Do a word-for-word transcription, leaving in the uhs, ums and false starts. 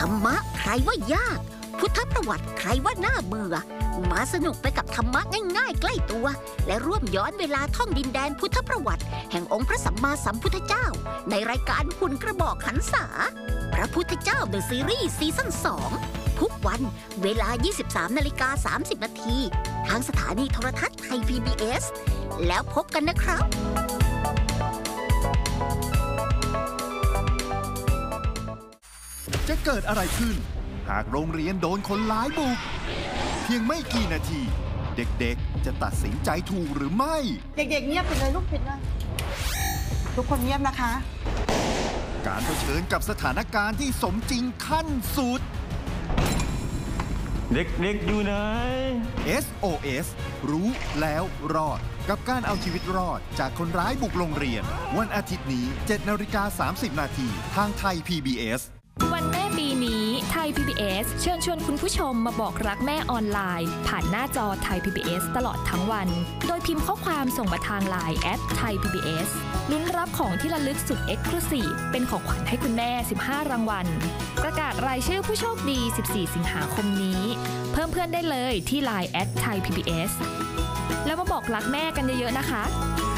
รรมะใครว่ายากพุทธประวัติใครว่าน่าเบื่อมาสนุกไปกับธรรมะง่ายๆใกล้ตัวและร่วมย้อนเวลาท่องดินแดนพุทธประวัติแห่งองค์พระสัมมาสัมพุทธเจ้าในรายการหุ่นกระบอกหันษาพระพุทธเจ้าเดอะซีรีส์ซีซั่นสองทุกวันเวลา ยี่สิบสามนาฬิกาสามสิบนาทีทางสถานีโทรทัศน์ไทย พี บี เอส แล้วพบกันนะครับจะเกิดอะไรขึ้นหากโรงเรียนโดนคนร้ายบุกเพียงไม่กี่นาทีเด็กๆจะตัดสินใจถูกหรือไม่เด็กๆเงียบไปเลยลูกปิดเลยทุกคนเงียบนะคะการเผชิญกับสถานการณ์ที่สมจริงขั้นสุดเด็กๆอยู่ไหนเอส โอ เอส รู้แล้วรอดกับการเอาชีวิตรอดจากคนร้ายบุกโรงเรียนวันอาทิตย์นี้ เจ็ดนาฬิกาสามสิบนาทีทางไทย พี บี เอสวันแม่ปีนี้ไทย พี บี เอส เชิญชวนคุณผู้ชมมาบอกรักแม่ออนไลน์ผ่านหน้าจอไทย พี บี เอส ตลอดทั้งวันโดยพิมพ์ข้อความส่งมาทาง ไลน์ แอท ไทย พี บี เอส ลุ้นรับของที่ระลึกสุดเอ็กซ์คลูซีฟเป็นของขวัญให้คุณแม่สิบห้ารางวัลประกาศรายชื่อผู้โชคดีสิบสี่สิงหาคมนี้เพิ่มเพื่อนได้เลยที่ ไลน์ แอท ไทย พี บี เอส แล้วมาบอกรักแม่กันเยอะๆนะคะ